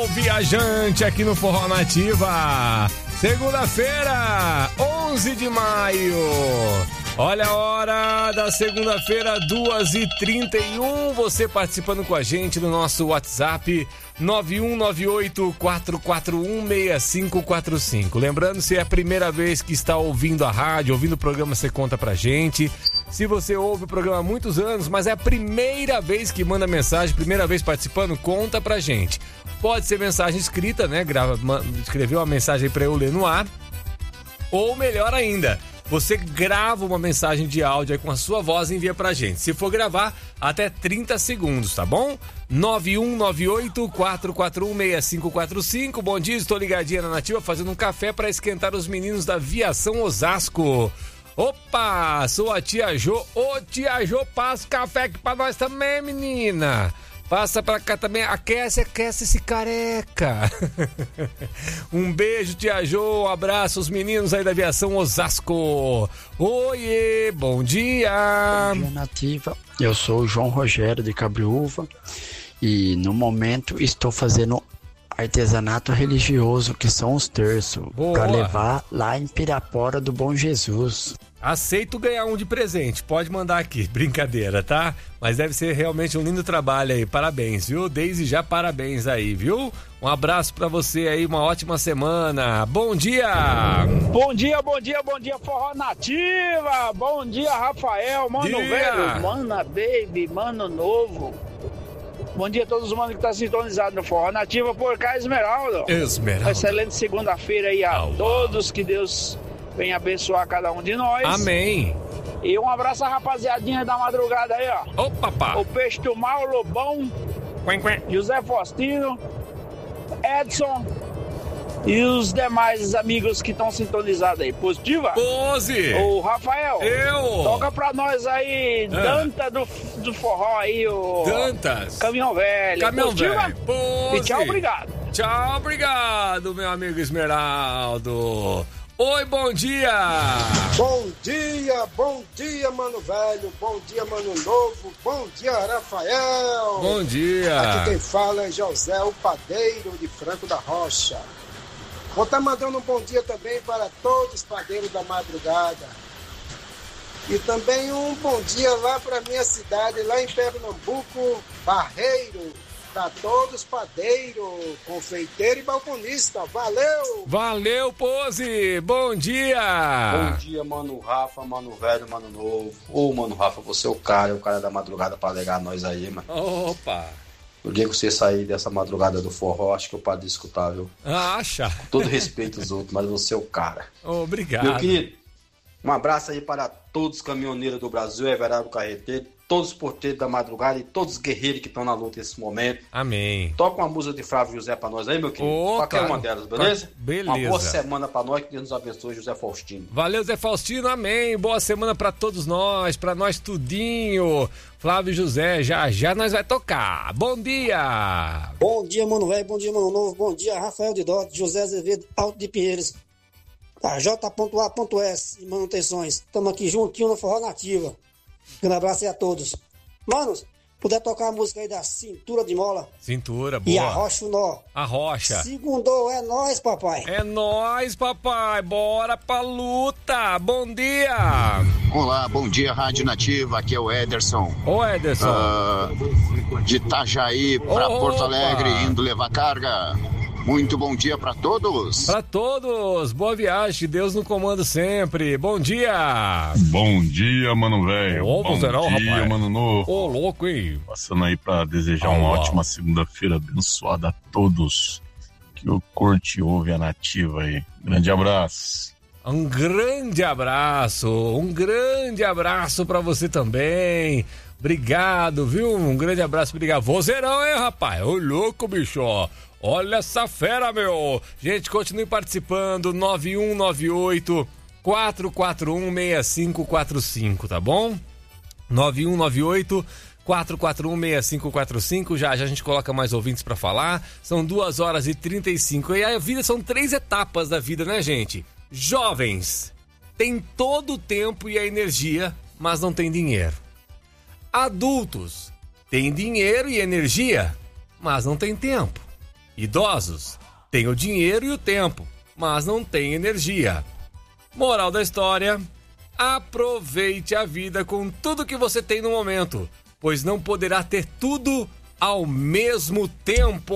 Viajante aqui no Forró Nativa. Segunda-feira, 11 de maio. Olha a hora da segunda-feira, 2h31. Você participando com a gente no nosso WhatsApp 9198-441-6545. Lembrando, se é a primeira vez que está ouvindo a rádio, ouvindo o programa, você conta pra gente. Se você ouve o programa há muitos anos, mas é a primeira vez que manda mensagem, primeira vez participando, conta pra gente. Pode ser mensagem escrita, né? Escreveu uma mensagem pra eu ler no ar. Ou melhor ainda, você grava uma mensagem de áudio aí com a sua voz e envia pra gente. Se for gravar, até 30 segundos, tá bom? 9198-441-6545. Bom dia, estou ligadinha na Nativa fazendo um café para esquentar os meninos da Viação Osasco. Opa, sou a tia Jô. Ô, tia Jô, passa café aqui pra nós também, menina. Passa pra cá também, aquece esse careca. Um beijo, tia Jô, um abraço aos meninos aí da Aviação Osasco. Oiê, bom dia. Bom dia, Nativa. Eu sou o João Rogério de Cabriúva e no momento estou fazendo artesanato religioso, que são os terços, para levar lá em Pirapora do Bom Jesus. Aceito ganhar um de presente, pode mandar aqui, brincadeira, tá? Mas deve ser realmente um lindo trabalho aí, parabéns, viu? Desde já parabéns aí, viu? Um abraço pra você aí, uma ótima semana, bom dia! Bom dia, Forró Nativa! Bom dia, Rafael, Mano Velho, Mana Baby, Mano Novo. Bom dia a todos os manos que estão sintonizados no Forró Nativa por cá, Esmeralda. Uma excelente segunda-feira aí a todos, que Deus venha abençoar cada um de nós. Amém. E um abraço à rapaziadinha da madrugada aí, ó. Ô, papá. O Peixe do Mar, o Lobão, José Faustino, Edson e os demais amigos que estão sintonizados aí. Positiva? Pose! O Rafael. Eu! Toca pra nós aí, Danta do Forró aí, o... Dantas. Caminhão Velho. Caminhão Velho. Pose! E tchau, obrigado. Tchau, obrigado, meu amigo Esmeraldo. Oi, bom dia! Bom dia, Mano Velho, bom dia, Mano Novo, bom dia, Rafael! Bom dia! Aqui quem fala é José, o padeiro de Franco da Rocha. Vou estar mandando um bom dia também para todos os padeiros da madrugada. E também um bom dia lá para minha cidade, lá em Pernambuco, Barreiro. Para todos padeiros, confeiteiro e balconista. Valeu! Valeu, Pose! Bom dia! Bom dia, Mano Rafa, Mano Velho, Mano Novo. Ô, Mano Rafa, você é o cara da madrugada para alegar nós aí, mano. Opa! O dia que você sair dessa madrugada do forró, acho que eu paro de escutar, viu? Acha? Com todo respeito aos outros, mas você é o cara. Obrigado. Meu querido, um abraço aí para todos os caminhoneiros do Brasil, Everardo Carreteiro, todos os porteiros da madrugada e todos os guerreiros que estão na luta nesse momento. Amém. Toca uma música de Flávio José pra nós aí, meu querido. Qualquer uma delas, beleza? Beleza. Uma boa semana pra nós, que Deus nos abençoe, José Faustino. Valeu, Zé Faustino, amém. Boa semana pra todos nós, pra nós tudinho. Flávio José, já nós vai tocar. Bom dia! Bom dia, Mano Velho, bom dia, Mano Novo, bom dia, Rafael de Dote, José Azevedo, Alto de Pinheiros. Tá, J.A.S. e manutenções. Estamos aqui juntinho no Forró Nativa. Um abraço aí a todos. Manos, puder tocar a música aí da Cintura de Mola. Cintura, boa. E Arrocha o Nó. Arrocha. Segundou, é nóis, papai. É nóis, papai. Bora pra luta. Bom dia. Olá, bom dia, Rádio Nativa. Aqui é o Ederson. Ô, Ederson. De Itajaí pra Porto Alegre, indo levar carga. Muito bom dia pra todos. Pra todos. Boa viagem. Deus no comando sempre. Bom dia. Bom dia, Mano Velho. Bom dia, rapaz. Mano Novo. Ô, louco, hein? Passando aí pra desejar uma ótima segunda-feira abençoada a todos que o curte e ouve a Nativa aí. Grande abraço. Um grande abraço pra você também. Obrigado, viu? Um grande abraço, obrigado. Vozeirão, hein, rapaz? Ô, louco, bicho, ó. Olha essa fera, meu! Gente, continue participando, 9198-441-6545, tá bom? 9198-441-6545, já a gente coloca mais ouvintes pra falar, são 2h35, e a vida são 3 etapas da vida, né, gente? Jovens, tem todo o tempo e a energia, mas não tem dinheiro. Adultos, tem dinheiro e energia, mas não tem tempo. Idosos têm o dinheiro e o tempo, mas não têm energia. Moral da história: aproveite a vida com tudo que você tem no momento, pois não poderá ter tudo ao mesmo tempo.